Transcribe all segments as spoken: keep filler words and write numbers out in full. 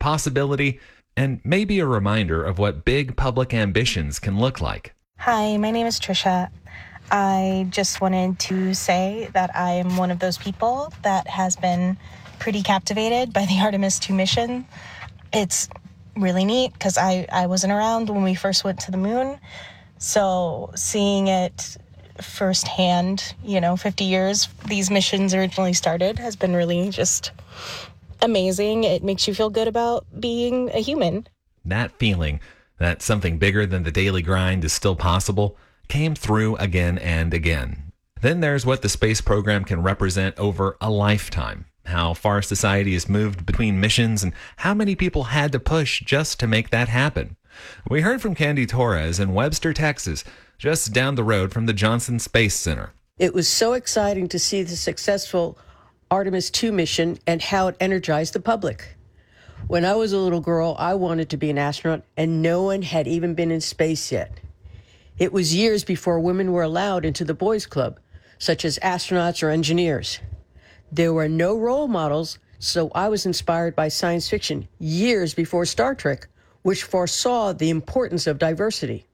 possibility, and maybe a reminder of what big public ambitions can look like. Hi, my name is Trisha. I just wanted to say that I am one of those people that has been pretty captivated by the Artemis two mission. It's really neat because I, I wasn't around when we first went to the moon. So seeing it firsthand, you know, fifty years these missions originally started has been really just amazing. It makes you feel good about being a human. That feeling that something bigger than the daily grind is still possible came through again and again. Then there's what the space program can represent over a lifetime, how far society has moved between missions, and how many people had to push just to make that happen. We heard from Candy Torres in Webster, Texas, just down the road from the Johnson Space Center. It was so exciting to see the successful Artemis two mission and how it energized the public. When I was a little girl, I wanted to be an astronaut, and no one had even been in space yet. It was years before women were allowed into the boys' club, such as astronauts or engineers. There were no role models, so I was inspired by science fiction years before Star Trek, which foresaw the importance of diversity.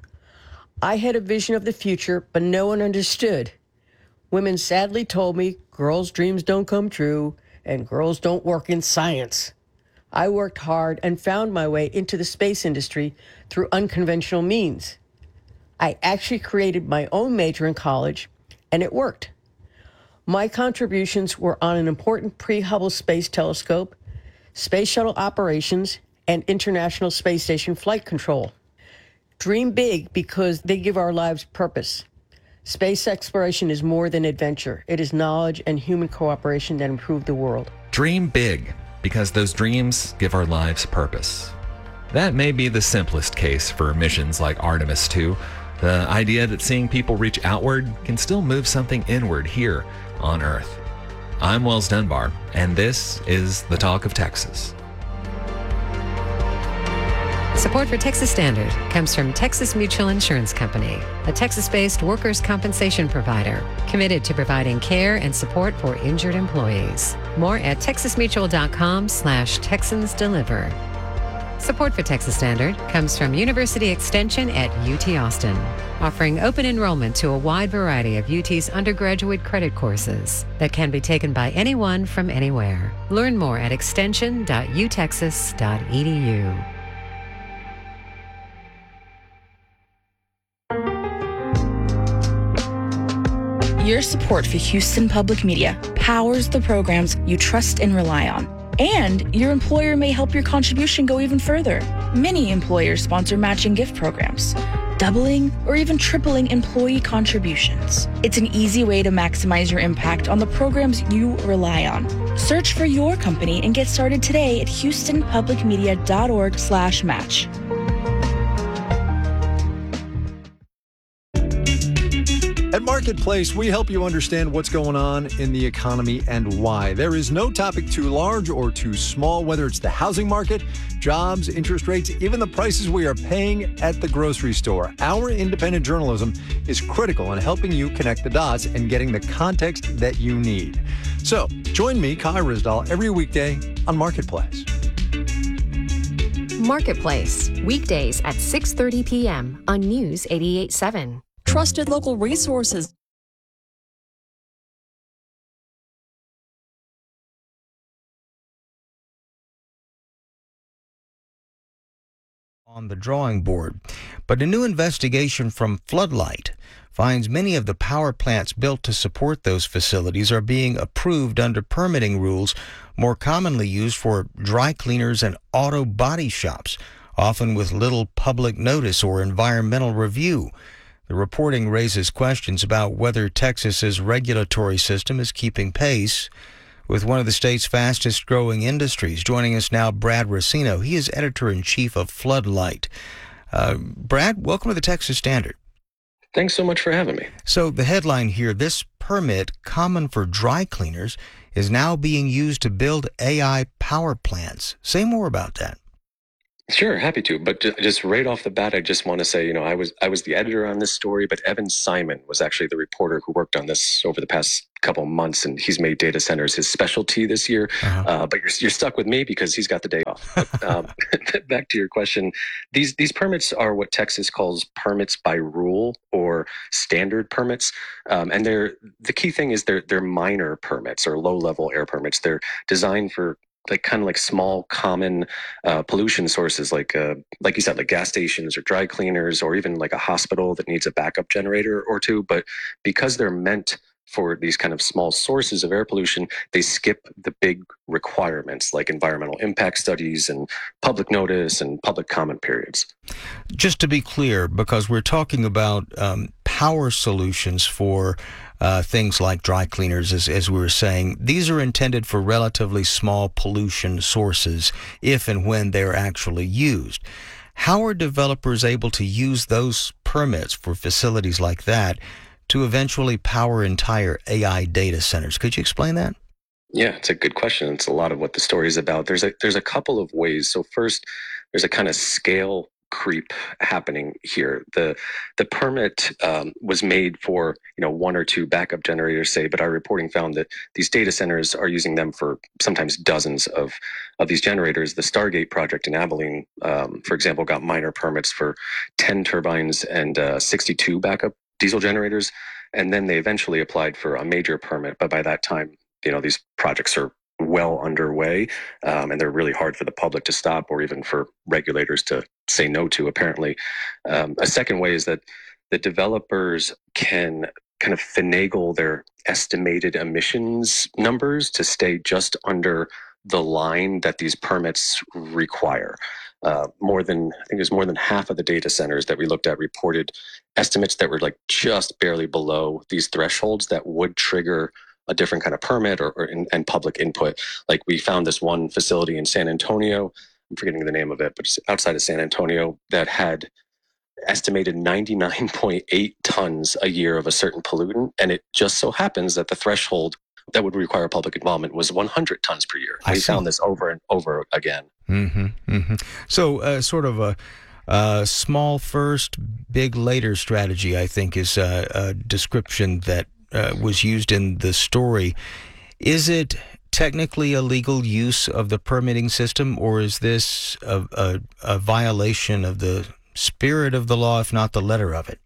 I had a vision of the future, but no one understood. Women sadly told me girls' dreams don't come true and girls don't work in science. I worked hard and found my way into the space industry through unconventional means. I actually created my own major in college, and it worked. My contributions were on an important pre-Hubble Space Telescope, space shuttle operations, and International Space Station flight control. Dream big because they give our lives purpose. Space exploration is more than adventure. It is knowledge and human cooperation that improve the world. Dream big because those dreams give our lives purpose. That may be the simplest case for missions like Artemis two. The idea that seeing people reach outward can still move something inward here on Earth. I'm Wells Dunbar, and this is The Talk of Texas. Support for Texas Standard comes from Texas Mutual Insurance Company, a Texas-based workers' compensation provider committed to providing care and support for injured employees. More at texasmutual.com slash Texans Deliver. Support for Texas Standard comes from University Extension at U T Austin, offering open enrollment to a wide variety of U T's undergraduate credit courses that can be taken by anyone from anywhere. Learn more at extension dot u texas dot e d u. Your support for Houston Public Media powers the programs you trust and rely on. And your employer may help your contribution go even further. Many employers sponsor matching gift programs, doubling or even tripling employee contributions. It's an easy way to maximize your impact on the programs you rely on. Search for your company and get started today at houston public media dot org slash match. At Marketplace, we help you understand what's going on in the economy and why. There is no topic too large or too small, whether it's the housing market, jobs, interest rates, even the prices we are paying at the grocery store. Our independent journalism is critical in helping you connect the dots and getting the context that you need. So join me, Kai Ryssdal, every weekday on Marketplace. Marketplace, weekdays at six thirty p.m. on News eighty-eight point seven. Trusted local resources. On the drawing board, but a new investigation from Floodlight finds many of the power plants built to support those facilities are being approved under permitting rules more commonly used for dry cleaners and auto body shops, often with little public notice or environmental review. The reporting raises questions about whether Texas's regulatory system is keeping pace with one of the state's fastest growing industries. Joining us now, Brad Racino. He is editor-in-chief of Floodlight. Uh, Brad, welcome to the Texas Standard. Thanks so much for having me. So the headline here, this permit, common for dry cleaners, is now being used to build A I power plants. Say more about that. Sure, happy to. But ju- just right off the bat, I just want to say, you know, I was I was the editor on this story, but Evan Simon was actually the reporter who worked on this over the past couple of months, and he's made data centers his specialty this year. Uh-huh. Uh, but you're you're stuck with me because he's got the day off. But, um, back to your question, these these permits are what Texas calls permits by rule or standard permits, um, and they're the key thing is they're they're minor permits or low level air permits. They're designed for like kind of like small common uh, pollution sources, like uh, like you said, like gas stations or dry cleaners, or even like a hospital that needs a backup generator or two. But because they're meant for these kind of small sources of air pollution, they skip the big requirements like environmental impact studies and public notice and public comment periods. Just to be clear, because we're talking about um, power solutions for uh, things like dry cleaners, as, as we were saying, these are intended for relatively small pollution sources if and when they're actually used. How are developers able to use those permits for facilities like that to eventually power entire A I data centers? Could you explain that? Yeah, it's a good question. It's a lot of what the story is about. There's a there's a couple of ways. So first, there's a kind of scale creep happening here. The the permit um, was made for you know one or two backup generators, say, but our reporting found that these data centers are using them for sometimes dozens of of these generators. The Stargate project in Abilene, um, for example, got minor permits for ten turbines and uh, sixty-two backup diesel generators, and then they eventually applied for a major permit. But by that time, you know, these projects are well underway, um, and they're really hard for the public to stop or even for regulators to say no to, apparently. Um, a second way is that the developers can kind of finagle their estimated emissions numbers to stay just under the line that these permits require. Uh, more than, I think it was more than half of the data centers that we looked at reported estimates that were like just barely below these thresholds that would trigger a different kind of permit or, or in, and public input. Like we found this one facility in San Antonio, I'm forgetting the name of it, but it's outside of San Antonio, that had estimated ninety-nine point eight tons a year of a certain pollutant. And it just so happens that the threshold that would require public involvement was one hundred tons per year. We found this over and over again. Mm-hmm, mm-hmm. So uh, sort of a uh, small first, big later strategy, I think, is a, a description that uh, was used in the story. Is it technically a legal use of the permitting system, or is this a, a, a violation of the spirit of the law, if not the letter of it?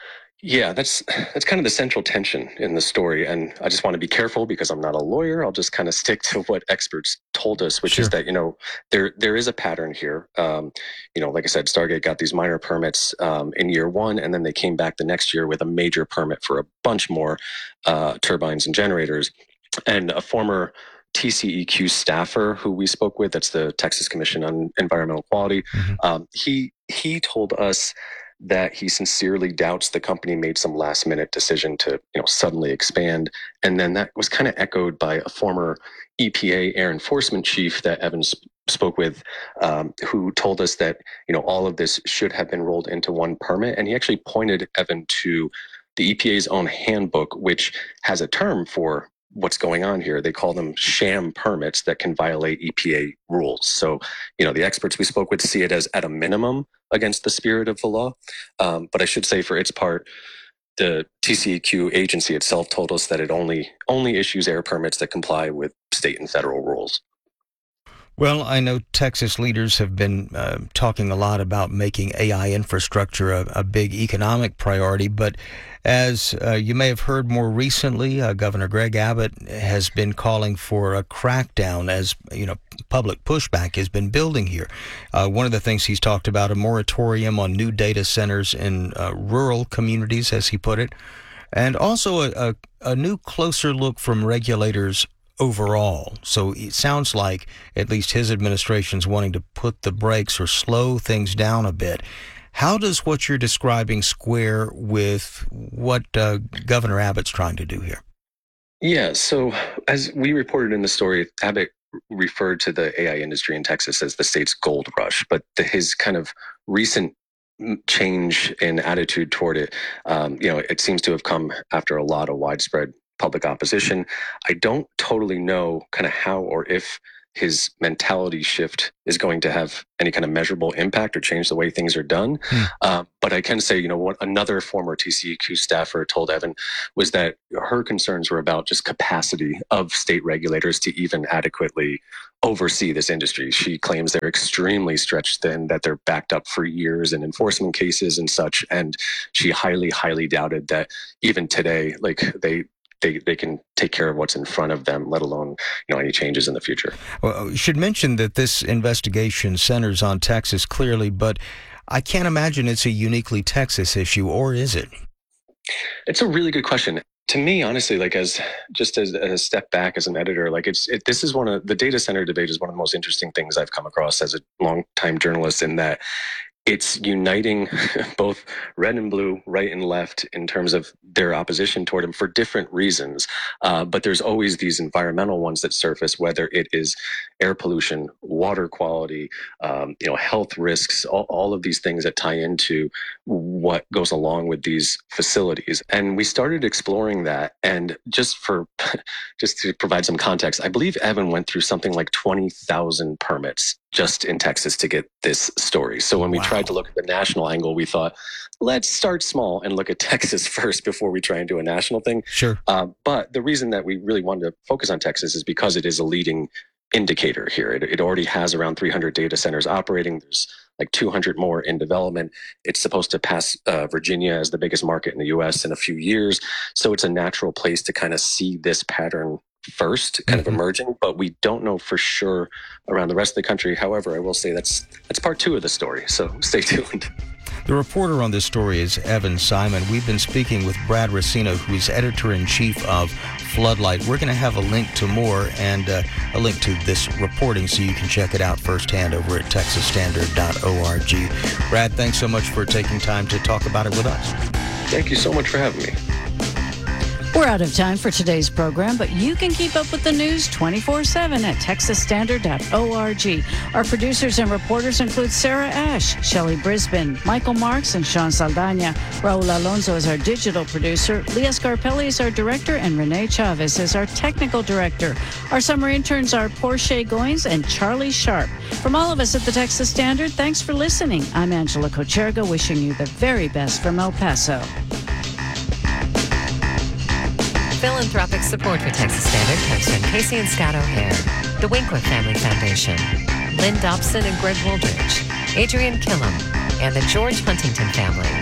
Yeah, that's that's kind of the central tension in the story. And I just want to be careful because I'm not a lawyer. I'll just kind of stick to what experts told us, which sure. is that, you know, there there is a pattern here. Um, you know, like I said, Stargate got these minor permits um, in year one, and then they came back the next year with a major permit for a bunch more uh, turbines and generators. And a former T C E Q staffer who we spoke with, that's the Texas Commission on Environmental Quality, mm-hmm. um, he he told us that he sincerely doubts the company made some last minute decision to, you know, suddenly expand. And then that was kind of echoed by a former E P A air enforcement chief that Evans spoke with, um, who told us that, you know, all of this should have been rolled into one permit. And he actually pointed Evan to the E P A's own handbook, which has a term for what's going on here. They call them sham permits that can violate E P A rules. So, you know, the experts we spoke with see it as at a minimum against the spirit of the law. Um, but I should say for its part, the T C E Q agency itself told us that it only only issues air permits that comply with state and federal rules. Well, I know Texas leaders have been uh, talking a lot about making A I infrastructure a, a big economic priority, but as uh, you may have heard more recently, uh, Governor Greg Abbott has been calling for a crackdown as, you know, public pushback has been building here. Uh, one of the things he's talked about, a moratorium on new data centers in uh, rural communities, as he put it, and also a, a, a new closer look from regulators overall. So it sounds like at least his administration's wanting to put the brakes or slow things down a bit. How does what you're describing square with what uh, Governor Abbott's trying to do here? Yeah, so as we reported in the story, Abbott referred to the A I industry in Texas as the state's gold rush, but the, his kind of recent change in attitude toward it, um, you know, it seems to have come after a lot of widespread public opposition. I don't totally know kind of how or if his mentality shift is going to have any kind of measurable impact or change the way things are done. Hmm. Uh, but I can say, you know, what another former T C E Q staffer told Evan was that her concerns were about just capacity of state regulators to even adequately oversee this industry. She claims they're extremely stretched thin, that they're backed up for years in enforcement cases and such. And she highly, highly doubted that even today, like they They, they can take care of what's in front of them, let alone, you know, any changes in the future. Well, we should mention that this investigation centers on Texas clearly, but I can't imagine it's a uniquely Texas issue, or is it? It's a really good question. To me, honestly, like as just as, as a step back as an editor, like it's it, this is one of the data center debate is one of the most interesting things I've come across as a longtime journalist, in that it's uniting both red and blue, right and left, in terms of their opposition toward him for different reasons. Uh, but there's always these environmental ones that surface, whether it is air pollution, water quality, um, you know, health risks, all, all of these things that tie into what goes along with these facilities. And we started exploring that. And just for, just to provide some context, I believe Evan went through something like twenty thousand permits just in Texas to get this story. So when we wow. tried to look at the national angle, we thought, let's start small and look at Texas first before we try and do a national thing. Sure. Uh, but the reason that we really wanted to focus on Texas is because it is a leading indicator here. It, it already has around three hundred data centers operating. There's like two hundred more in development. It's supposed to pass uh, Virginia as the biggest market in the U S in a few years. So it's a natural place to kind of see this pattern first, kind mm-hmm. of emerging, but we don't know for sure around the rest of the country. However, I will say that's that's part two of the story, so stay tuned. The reporter on this story is Evan Simon. We've been speaking with Brad Racino, who's editor-in-chief of Floodlight. We're going to have a link to more and uh, a link to this reporting so you can check it out firsthand over at texas standard dot org. Brad, thanks so much for taking time to talk about it with us. Thank you so much for having me. We're out of time for today's program, but you can keep up with the news twenty-four seven at texas standard dot org. Our producers and reporters include Sarah Ash, Shelley Brisbane, Michael Marks, and Sean Saldana. Raul Alonso is our digital producer. Leah Scarpelli is our director, and Renee Chavez is our technical director. Our summer interns are Portia Goins and Charlie Sharp. From all of us at the Texas Standard, thanks for listening. I'm Angela Kocherga, wishing you the very best from El Paso. Philanthropic support for Texas Standard comes from Casey and Scott O'Hare, the Winkler Family Foundation, Lynn Dobson and Greg Woldridge, Adrian Killam, and the George Huntington family.